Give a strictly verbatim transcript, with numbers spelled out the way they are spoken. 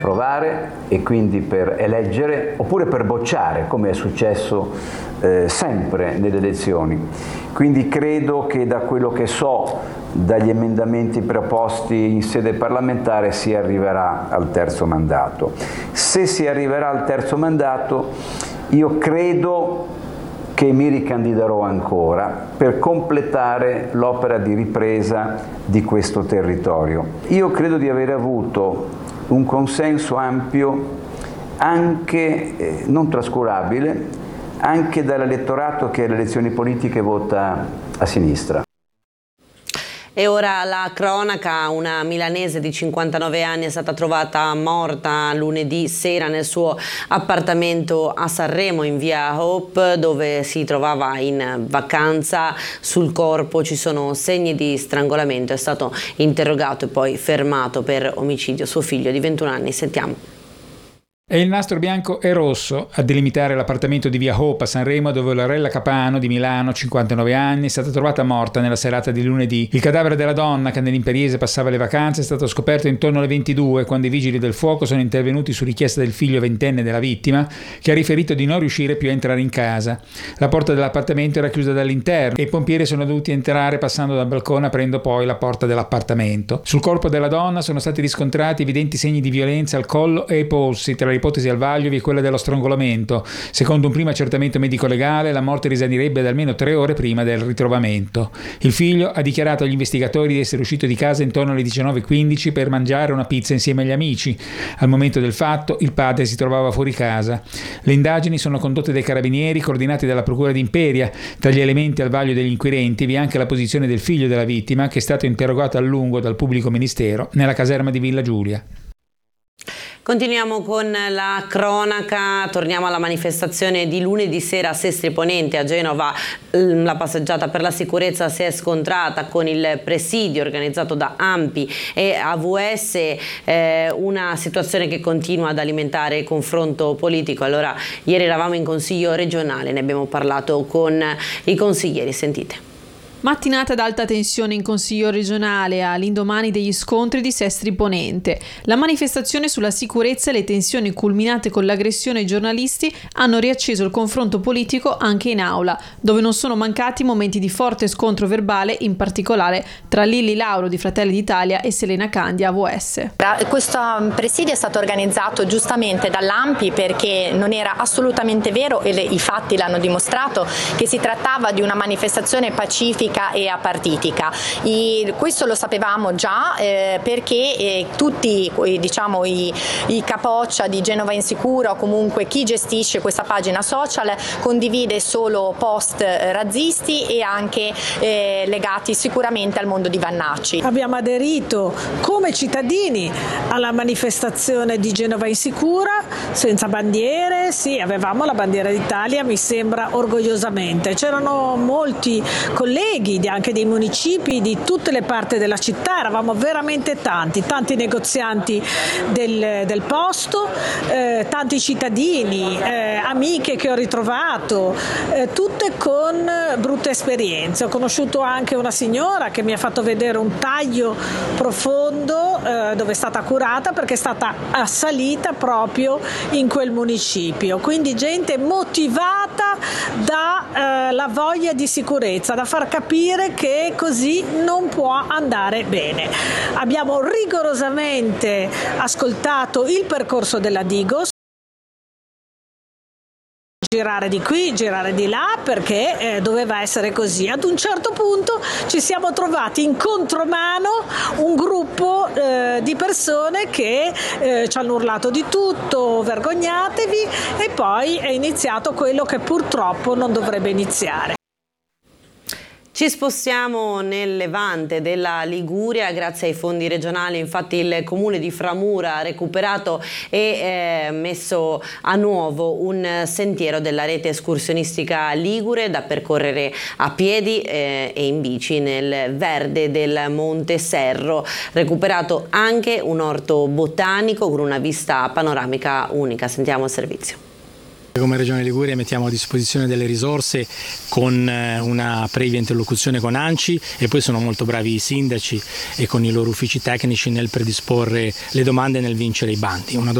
provare e quindi per eleggere oppure per bocciare, come è successo eh, sempre nelle elezioni. Quindi credo che da quello che so dagli emendamenti proposti in sede parlamentare si arriverà al terzo mandato. Se si arriverà al terzo mandato, io credo che mi ricandiderò ancora per completare l'opera di ripresa di questo territorio. Io credo di aver avuto un consenso ampio, anche eh, non trascurabile, anche dall'elettorato che alle elezioni politiche vota a sinistra. E ora la cronaca: una milanese di cinquantanove anni è stata trovata morta lunedì sera nel suo appartamento a Sanremo in via Hope, dove si trovava in vacanza. Sul corpo ci sono segni di strangolamento. È stato interrogato e poi fermato per omicidio suo figlio di ventuno anni. Sentiamo. È il nastro bianco e rosso a delimitare l'appartamento di via Hope a Sanremo, dove Lorella Capano, di Milano, cinquantanove anni, è stata trovata morta nella serata di lunedì. Il cadavere della donna, che nell'imperiese passava le vacanze, è stato scoperto intorno alle ventidue, quando i vigili del fuoco sono intervenuti su richiesta del figlio ventenne della vittima, che ha riferito di non riuscire più a entrare in casa. La porta dell'appartamento era chiusa dall'interno e i pompieri sono dovuti entrare passando dal balcone, aprendo poi la porta dell'appartamento. Sul corpo della donna sono stati riscontrati evidenti segni di violenza al collo e ai polsi. Tra le ipotesi al vaglio vi è quella dello strangolamento. Secondo un primo accertamento medico-legale, la morte risalirebbe ad almeno tre ore prima del ritrovamento. Il figlio ha dichiarato agli investigatori di essere uscito di casa intorno alle diciannove e quindici per mangiare una pizza insieme agli amici. Al momento del fatto, il padre si trovava fuori casa. Le indagini sono condotte dai carabinieri, coordinati dalla procura di Imperia. Tra gli elementi al vaglio degli inquirenti vi è anche la posizione del figlio della vittima, che è stato interrogato a lungo dal pubblico ministero nella caserma di Villa Giulia. Continuiamo con la cronaca, torniamo alla manifestazione di lunedì sera a Sestri Ponente a Genova. La passeggiata per la sicurezza si è scontrata con il presidio organizzato da ANPI e A V S, eh, una situazione che continua ad alimentare il confronto politico. Allora, ieri eravamo in consiglio regionale, ne abbiamo parlato con i consiglieri, sentite. Mattinata ad alta tensione in Consiglio regionale all'indomani degli scontri di Sestri Ponente. La manifestazione sulla sicurezza e le tensioni culminate con l'aggressione ai giornalisti hanno riacceso il confronto politico anche in aula, dove non sono mancati momenti di forte scontro verbale, in particolare tra Lilli Lauro di Fratelli d'Italia e Selena Candia A V S. Questo presidio è stato organizzato giustamente dall'ANPI perché non era assolutamente vero, e le, i fatti l'hanno dimostrato, che si trattava di una manifestazione pacifica e apartitica. I, questo lo sapevamo già eh, perché eh, tutti eh, diciamo i, i capoccia di Genova Insicura, o comunque chi gestisce questa pagina social, condivide solo post eh, razzisti e anche eh, legati sicuramente al mondo di Vannacci. Abbiamo aderito come cittadini alla manifestazione di Genova Insicura senza bandiere. Sì, avevamo la bandiera d'Italia, mi sembra, orgogliosamente. C'erano molti colleghi anche dei municipi di tutte le parti della città, eravamo veramente tanti, tanti negozianti del, del posto, eh, tanti cittadini, eh, amiche che ho ritrovato, eh, tutte con brutte esperienze. Ho conosciuto anche una signora che mi ha fatto vedere un taglio profondo eh, dove è stata curata perché è stata assalita proprio in quel municipio. Quindi gente motivata dalla eh, voglia di sicurezza, da far capire che così non può andare bene. Abbiamo rigorosamente ascoltato il percorso della Digos, girare di qui, girare di là, perché eh, doveva essere così. Ad un certo punto ci siamo trovati in contromano un gruppo eh, di persone che eh, ci hanno urlato di tutto, vergognatevi, e poi è iniziato quello che purtroppo non dovrebbe iniziare. Ci spostiamo nel Levante della Liguria. Grazie ai fondi regionali, infatti, il comune di Framura ha recuperato e eh, messo a nuovo un sentiero della rete escursionistica ligure da percorrere a piedi eh, e in bici nel verde del Monte Serro. Recuperato anche un orto botanico con una vista panoramica unica. Sentiamo il servizio. Come Regione Liguria mettiamo a disposizione delle risorse con una previa interlocuzione con ANCI e poi sono molto bravi i sindaci e con i loro uffici tecnici nel predisporre le domande e nel vincere i bandi. Una